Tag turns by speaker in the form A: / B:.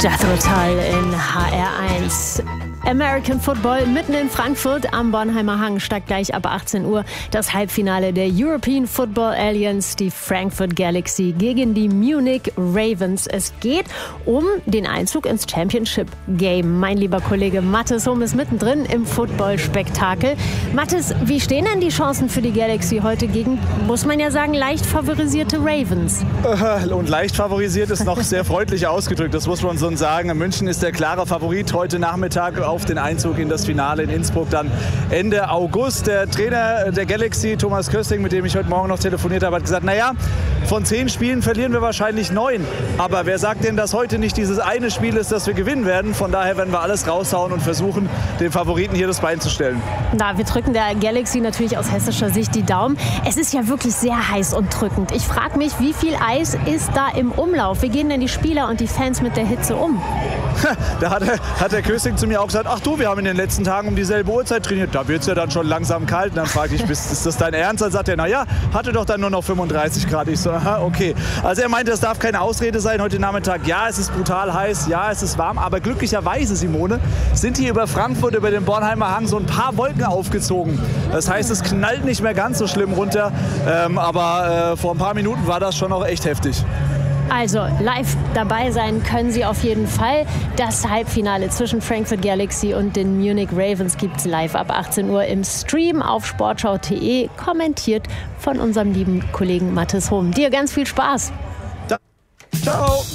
A: Jethro Tull in HR1. American Football mitten in Frankfurt am Bornheimer Hang steigt gleich ab 18 Uhr das Halbfinale der European Football Alliance, die Frankfurt Galaxy gegen die Munich Ravens. Es geht um den Einzug ins Championship Game. Mein lieber Kollege Mathis Hohm ist mittendrin im Football-Spektakel. Mathis, wie stehen denn die Chancen für die Galaxy heute gegen, muss man ja sagen, leicht favorisierte Ravens?
B: Und leicht favorisiert ist noch sehr freundlich ausgedrückt, das muss man so sagen. München ist der klare Favorit heute Nachmittag auf den Einzug in das Finale in Innsbruck dann Ende August. Der Trainer der Galaxy, Thomas Kösting, mit dem ich heute Morgen noch telefoniert habe, hat gesagt, naja, von 10 Spielen verlieren wir wahrscheinlich 9. Aber wer sagt denn, dass heute nicht dieses eine Spiel ist, das wir gewinnen werden? Von daher werden wir alles raushauen und versuchen, den Favoriten hier das Bein zu stellen.
A: Na, wir drücken der Galaxy natürlich aus hessischer Sicht die Daumen. Es ist ja wirklich sehr heiß und drückend. Ich frage mich, wie viel Eis ist da im Umlauf? Wie gehen denn die Spieler und die Fans mit der Hitze um?
B: Da hat der Kösting zu mir auch gesagt, ach du, wir haben in den letzten Tagen um dieselbe Uhrzeit trainiert. Da wird es ja dann schon langsam kalt. Und dann frage ich, ist das dein Ernst? Dann sagt er, naja, hatte doch dann nur noch 35 Grad. Ich so, aha, okay. Also er meinte, das darf keine Ausrede sein heute Nachmittag. Ja, es ist brutal heiß, ja, es ist warm. Aber glücklicherweise, Simone, sind hier über Frankfurt, über den Bornheimer Hang so ein paar Wolken aufgezogen. Das heißt, es knallt nicht mehr ganz so schlimm runter. Aber vor ein paar Minuten war das schon noch echt heftig.
A: Also live dabei sein können Sie auf jeden Fall. Das Halbfinale zwischen Frankfurt Galaxy und den Munich Ravens gibt es live ab 18 Uhr im Stream auf sportschau.de, kommentiert von unserem lieben Kollegen Mathis Hohm. Dir ganz viel Spaß.
B: Ciao.